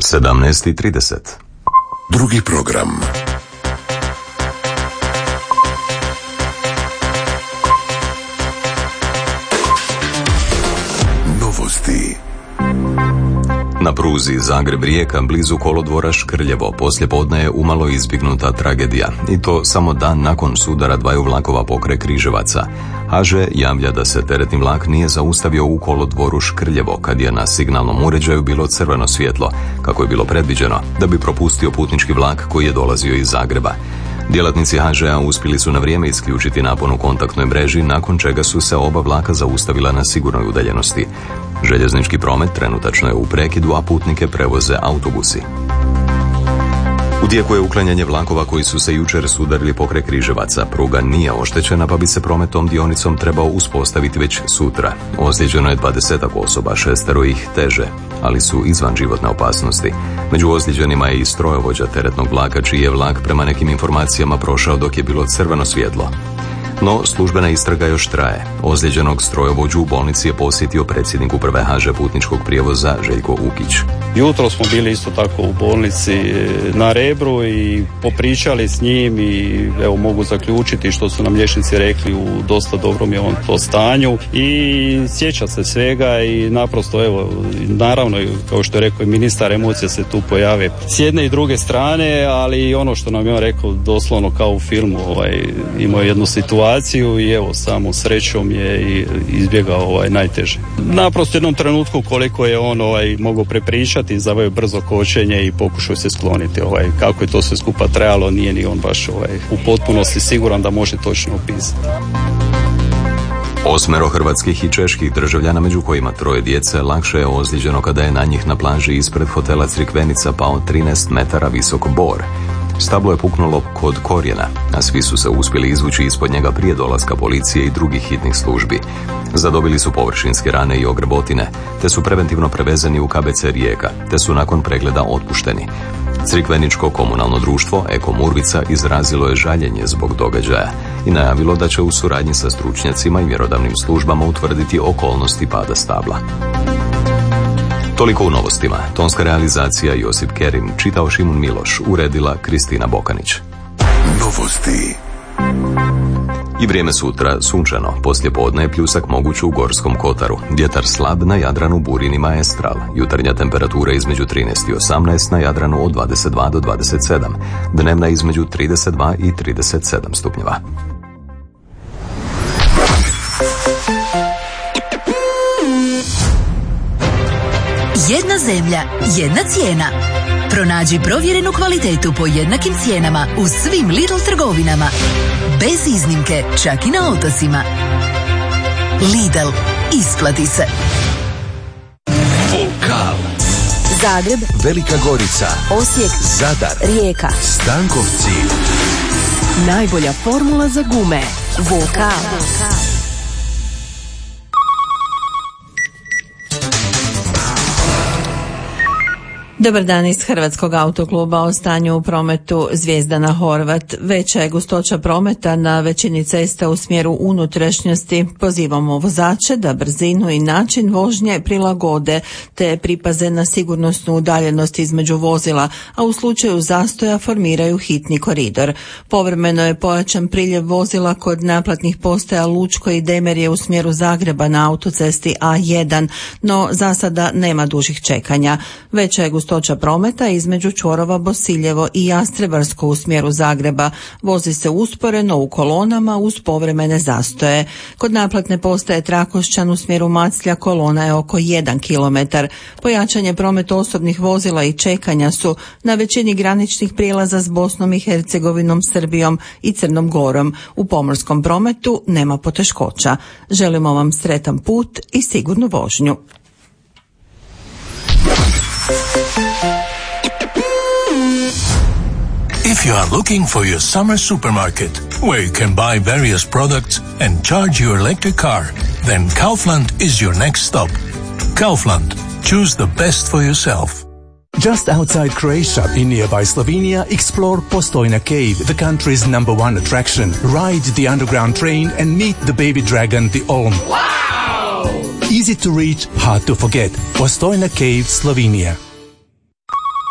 17:30. Drugi program. Novosti. Na pruzi Zagreb-Rijeka blizu kolodvora Škrljevo poslijepodne je umalo izbjegnuta tragedija, i to samo dan nakon sudara dvaju vlakova pokraj Križevaca. HŽ javlja da se teretni vlak nije zaustavio u kolodvoru Škrljevo kad je na signalnom uređaju bilo crveno svjetlo, kako je bilo predviđeno, da bi propustio putnički vlak koji je dolazio iz Zagreba. Djelatnici HŽ-a uspjeli su na vrijeme isključiti napon u kontaktnoj mreži, nakon čega su se oba vlaka zaustavila na sigurnoj udaljenosti. Željeznički promet trenutačno je u prekidu, a putnike prevoze autobusi. U tijeku je uklanjanje vlakova koji su se jučer sudarili pokraj Križevaca. Pruga nije oštećena, pa bi se promet tom dionicom trebao uspostaviti već sutra. Ozlijeđeno je 20 osoba, 6 ih teže, ali su izvan životne opasnosti. Među ozlijeđenima je i strojovođa teretnog vlaka, čiji je vlak prema nekim informacijama prošao dok je bilo crveno svjetlo. No, službena istraga još traje. Ozlijeđenog strojovođu u bolnici je posjetio predsjednik uprave HŽ putničkog prijevoza Željko Ukić. Jutro smo bili isto tako u bolnici na Rebru i popričali s njim i evo mogu zaključiti što su nam liječnici rekli, u dosta dobrom je on to stanju i sjeća se svega i naprosto evo, naravno kao što je rekao i ministar, emocije se tu pojave s jedne i druge strane, ali ono što nam je on rekao doslovno kao u filmu, imao jednu situaciju i evo samo srećom je izbjegao najteže. Naprosto jednom trenutku koliko je on mogao prepričati, zaveo brzo kočenje i pokušao se skloniti. Kako je to sve skupa trajalo, nije ni on baš u potpunosti siguran da može točno opisati. 8 hrvatskih i čeških državljana, među kojima 3 djece, lakše je ozlijeđeno kada je na njih na plaži ispred hotela Crikvenica pao 13 metara visok bor. Stablo je puknulo kod korijena, a svi su se uspjeli izvući ispod njega prije dolaska policije i drugih hitnih službi. Zadobili su površinske rane i ogrebotine, te su preventivno prevezeni u KBC Rijeka, te su nakon pregleda otpušteni. Crikveničko komunalno društvo Eko Murvica izrazilo je žaljenje zbog događaja i najavilo da će u suradnji sa stručnjacima i mjerodavnim službama utvrditi okolnosti pada stabla. Toliko u novostima. Tonska realizacija Josip Kerim, čitao Šimun Miloš, uredila Kristina Bokanić. Novosti. I vrijeme sutra sunčano, poslijepodne je pljusak moguć u Gorskom kotaru. Vjetar slab, na Jadranu burin i maestral. Jutarnja temperatura između 13 i 18, na Jadranu od 22 do 27. Dnevna između 32 i 37 stupnjeva. Jedna zemlja, jedna cijena. Pronađi provjerenu kvalitetu po jednakim cijenama u svim Lidl trgovinama. Bez iznimke, čak i na otocima. Lidl, isplati se. Vokal. Zagreb, Velika Gorica, Osijek, Zadar, Rijeka, Stankovci. najbolja formula za gume. Vokal. Dobar dan iz Hrvatskog autokluba. O stanju u prometu Zvijezdana Horvat. Veća je gustoća prometa na većini cesta u smjeru unutrašnjosti. Pozivamo vozače da brzinu i način vožnje prilagode te pripaze na sigurnosnu udaljenost između vozila, a u slučaju zastoja formiraju hitni koridor. Povremeno je pojačan priljev vozila kod naplatnih postaja Lučko i Demerje u smjeru Zagreba na autocesti A1, no za sada nema dužih čekanja. Veća je gustoća prometa između čvorova Bosiljevo i Jastrebarsko u smjeru Zagreba. Vozi se usporeno u kolonama uz povremene zastoje. Kod naplatne postaje Trakošćan u smjeru Maclja kolona je oko 1 km. Pojačanje prometa osobnih vozila i čekanja su na većini graničnih prijelaza s Bosnom i Hercegovinom, Srbijom i Crnom Gorom. U pomorskom prometu nema poteškoća. Želimo vam sretan put i sigurnu vožnju. If you are looking for your summer supermarket, where you can buy various products and charge your electric car, then Kaufland is your next stop. Kaufland. Choose the best for yourself. Just outside Croatia, in nearby Slovenia, explore Postojna Cave, the country's #1 attraction. Ride the underground train and meet the baby dragon, the Olm. Wow! Easy to reach, hard to forget. Postojna Cave, Slovenia.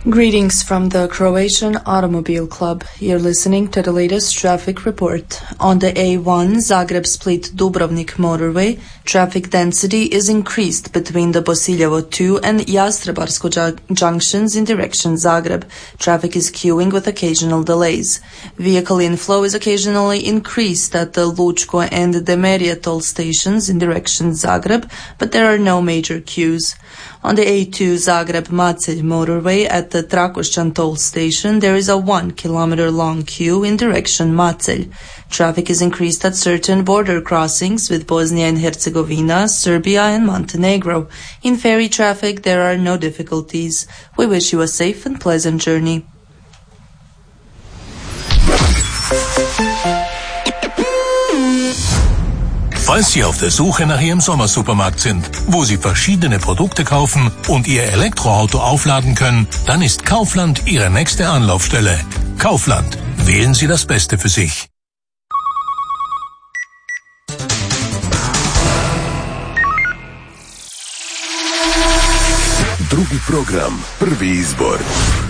Greetings from the Croatian Automobile Club. You're listening to the latest traffic report. On the A1 Zagreb-Split-Dubrovnik motorway, traffic density is increased between the Bosiljevo 2 and Jastrebarsko junctions in direction Zagreb. Traffic is queuing with occasional delays. Vehicle inflow is occasionally increased at the Lučko and Demerje toll stations in direction Zagreb, but there are no major queues. On the A2 Zagreb-Macelj motorway at the Trakošćan toll station, there is a 1 kilometer long queue in direction Macelj. Traffic is increased at certain border crossings with Bosnia and Herzegovina, Serbia and Montenegro. In ferry traffic, there are no difficulties. We wish you a safe and pleasant journey. Falls Sie auf der Suche nach Ihrem Sommersupermarkt sind, wo Sie verschiedene Produkte kaufen und Ihr Elektroauto aufladen können, dann ist Kaufland Ihre nächste Anlaufstelle. Kaufland. Wählen Sie das Beste für sich. Drugi program, prvi izbor.